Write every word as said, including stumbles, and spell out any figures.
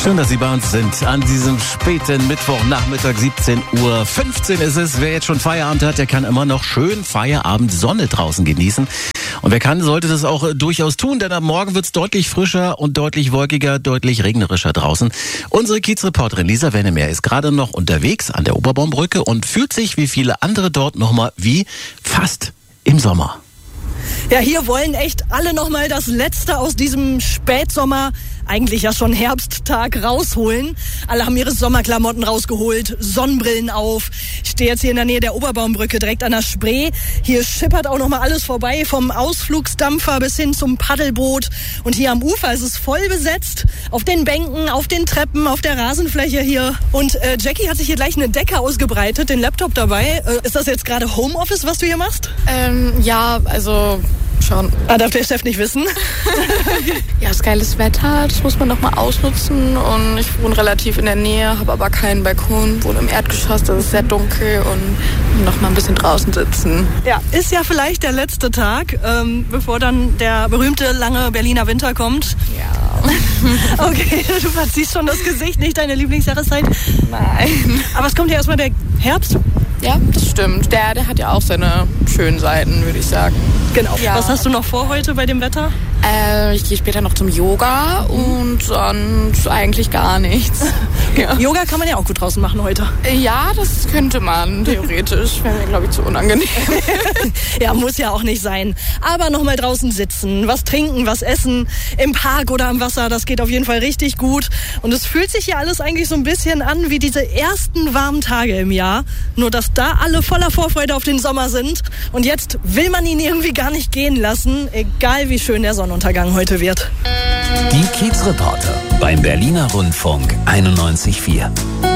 Schön, dass Sie bei uns sind an diesem späten Mittwochnachmittag. siebzehn Uhr fünfzehn ist es. Wer jetzt schon Feierabend hat, der kann immer noch schön Feierabend Sonne draußen genießen. Und wer kann, sollte das auch äh, durchaus tun, denn am Morgen wird es deutlich frischer und deutlich wolkiger, deutlich regnerischer draußen. Unsere Kiezreporterin Lisa Wennemer ist gerade noch unterwegs an der Oberbaumbrücke und fühlt sich wie viele andere dort nochmal wie fast im Sommer. Ja, hier wollen echt alle nochmal das Letzte aus diesem Spätsommer, eigentlich ja schon Herbsttag, rausholen. Alle haben ihre Sommerklamotten rausgeholt, Sonnenbrillen auf. Ich stehe jetzt hier in der Nähe der Oberbaumbrücke, direkt an der Spree. Hier schippert auch nochmal alles vorbei, vom Ausflugsdampfer bis hin zum Paddelboot. Und hier am Ufer ist es voll besetzt. Auf den Bänken, auf den Treppen, auf der Rasenfläche hier. Und äh, Jackie hat sich hier gleich eine Decke ausgebreitet, den Laptop dabei. Äh, ist das jetzt gerade Homeoffice, was du hier machst? Ähm, ja, also schon. Ah, darf der Chef nicht wissen? Ja, ist geiles Wetter, das muss man doch mal ausnutzen. Und ich wohne relativ in der Nähe, habe aber keinen Balkon, wohne im Erdgeschoss, das ist sehr dunkel und noch mal ein bisschen draußen sitzen. Ja, ist ja vielleicht der letzte Tag, ähm, bevor dann der berühmte lange Berliner Winter kommt. Ja. Okay, du verziehst schon das Gesicht, nicht deine Lieblingsjahreszeit? Nein. Aber es kommt ja erstmal der Herbst. Ja, das stimmt. Der, der hat ja auch seine schönen Seiten, würde ich sagen. Genau. Ja. Was hast du noch vor heute bei dem Wetter? Äh, ich gehe später noch zum Yoga und sonst eigentlich gar nichts. Ja. Yoga kann man ja auch gut draußen machen heute. Ja, das könnte man theoretisch. Wäre mir, glaube ich, zu unangenehm. Ja, muss ja auch nicht sein. Aber noch mal draußen sitzen, was trinken, was essen, im Park oder am Wasser, das geht auf jeden Fall richtig gut. Und es fühlt sich hier alles eigentlich so ein bisschen an wie diese ersten warmen Tage im Jahr. Nur, dass da alle voller Vorfreude auf den Sommer sind. Und jetzt will man ihn irgendwie gar nicht gehen lassen, egal wie schön der Sonnenuntergang heute wird. Die Kiezreporter beim Berliner Rundfunk einundneunzig Komma vier.